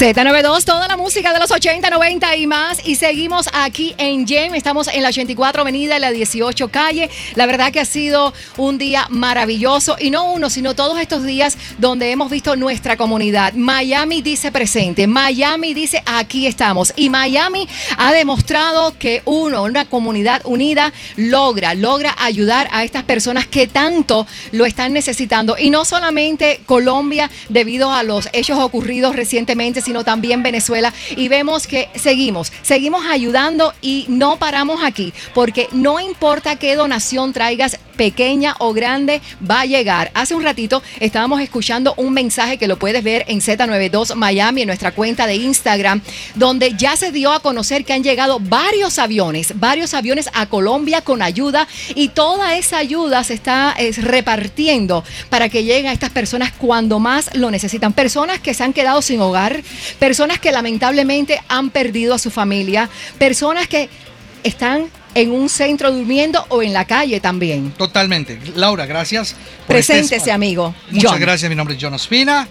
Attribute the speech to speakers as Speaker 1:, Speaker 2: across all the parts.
Speaker 1: Z92, toda la música de los 80, 90 y más. Y seguimos aquí en GEM. Estamos en la 84 Avenida, en la 18 Calle. La verdad que ha sido un día maravilloso. Y no uno, sino todos estos días donde hemos visto nuestra comunidad. Miami dice presente. Miami dice aquí estamos. Y Miami ha demostrado que una comunidad unida, logra ayudar a estas personas que tanto lo están necesitando. Y no solamente Colombia, debido a los hechos ocurridos recientemente, sino también Venezuela, y vemos que seguimos ayudando y no paramos aquí, porque no importa qué donación traigas, pequeña o grande, va a llegar. Hace un ratito estábamos escuchando un mensaje que lo puedes ver en Z92 Miami, en nuestra cuenta de Instagram, donde ya se dio a conocer que han llegado varios aviones a Colombia con ayuda, y toda esa ayuda se está repartiendo para que lleguen a estas personas cuando más lo necesitan. Personas que se han quedado sin hogar, personas que lamentablemente han perdido a su familia, personas que están en un centro durmiendo o en la calle también.
Speaker 2: Totalmente. Laura, gracias.
Speaker 1: Preséntese, amigo.
Speaker 2: Muchas gracias. Mi nombre es John Ospina.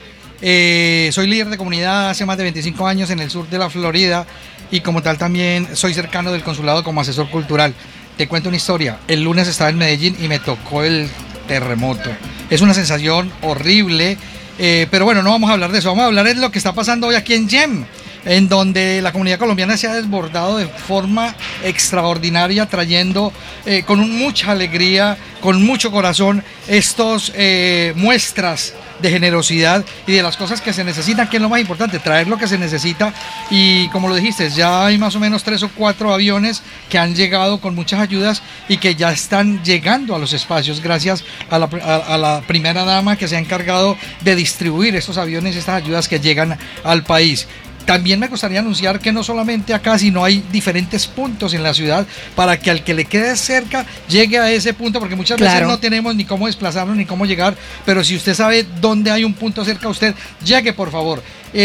Speaker 2: Soy líder de comunidad hace más de 25 años en el sur de la Florida, y como tal también soy cercano del consulado como asesor cultural. Te cuento una historia. El lunes estaba en Medellín y me tocó el terremoto. Es una sensación horrible. Pero bueno, no vamos a hablar de eso, vamos a hablar de lo que está pasando hoy aquí en GEM, en donde la comunidad colombiana se ha desbordado de forma extraordinaria, trayendo con mucha alegría, con mucho corazón, estos muestras de generosidad y de las cosas que se necesitan, que es lo más importante, traer lo que se necesita. Y como lo dijiste, ya hay más o menos 3 o 4 aviones que han llegado con muchas ayudas y que ya están llegando a los espacios, gracias a la primera dama que se ha encargado de distribuir estos aviones, estas ayudas que llegan al país. También me gustaría anunciar que no solamente acá, sino hay diferentes puntos en la ciudad para que al que le quede cerca llegue a ese punto, porque muchas veces no tenemos ni cómo desplazarnos ni cómo llegar, pero si usted sabe dónde hay un punto cerca a usted, llegue por favor.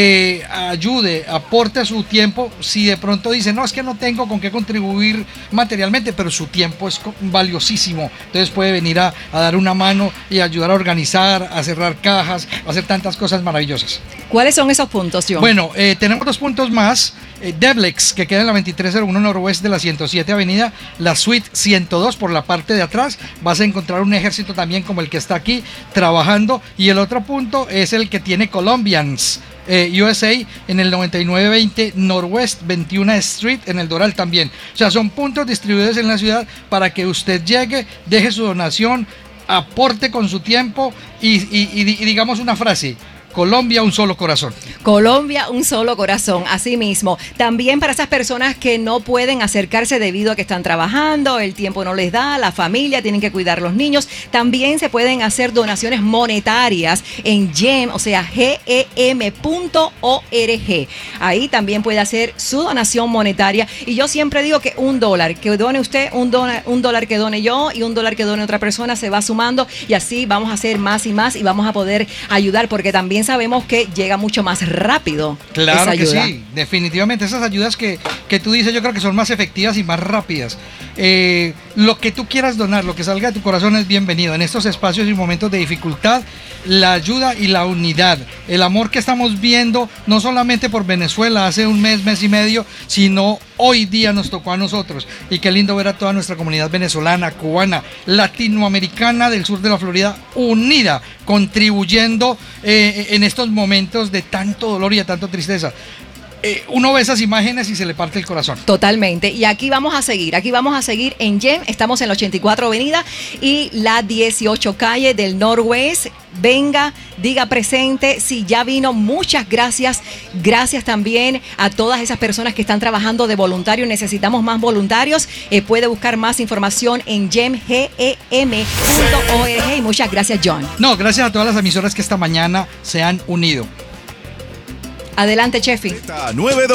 Speaker 2: Ayude, aporte su tiempo. Si de pronto dice, no, es que no tengo con qué contribuir materialmente, pero su tiempo es valiosísimo, entonces puede venir a dar una mano y ayudar a organizar, a cerrar cajas, a hacer tantas cosas maravillosas.
Speaker 1: ¿Cuáles son esos puntos, John?
Speaker 2: Bueno, tenemos 2 puntos más. Deblex, que queda en la 2301 Noroeste de la 107 Avenida, la suite 102, por la parte de atrás vas a encontrar un ejército también como el que está aquí trabajando. Y el otro punto es el que tiene Colombians USA en el 9920 Northwest 21 Street en el Doral también. O sea, son puntos distribuidos en la ciudad para que usted llegue, deje su donación, aporte con su tiempo y digamos una frase: Colombia, un solo corazón.
Speaker 1: Colombia, un solo corazón, así mismo. También para esas personas que no pueden acercarse debido a que están trabajando, el tiempo no les da, la familia, tienen que cuidar los niños, también se pueden hacer donaciones monetarias en GEM, o sea, GEM.org. Ahí también puede hacer su donación monetaria. Y yo siempre digo que $1 que done usted, $1 que done yo y $1 que done otra persona se va sumando, y así vamos a hacer más y más y vamos a poder ayudar, porque también sabemos que llega mucho más rápido.
Speaker 2: Claro
Speaker 1: esa
Speaker 2: que
Speaker 1: ayuda.
Speaker 2: sí, definitivamente. Esas ayudas que tú dices, yo creo que son más efectivas y más rápidas. Lo que tú quieras donar, lo que salga de tu corazón es bienvenido. En estos espacios y momentos de dificultad, la ayuda y la unidad, el amor que estamos viendo, no solamente por Venezuela hace un mes y medio, sino hoy día nos tocó a nosotros. Y qué lindo ver a toda nuestra comunidad venezolana, cubana, latinoamericana del sur de la Florida, unida, contribuyendo en estos momentos de tanto dolor y de tanta tristeza. Uno ve esas imágenes y se le parte el corazón.
Speaker 1: Totalmente. Y aquí vamos a seguir en GEM. Estamos en la 84 Avenida y la 18 Calle del Northwest. Venga, diga presente. Si ya vino, muchas gracias. Gracias también a todas esas personas que están trabajando de voluntario. Necesitamos más voluntarios. Puede buscar más información en GEM.org. Y muchas gracias, John.
Speaker 2: No, gracias a todas las emisoras que esta mañana se han unido.
Speaker 1: Adelante, Chefi.
Speaker 3: Z92.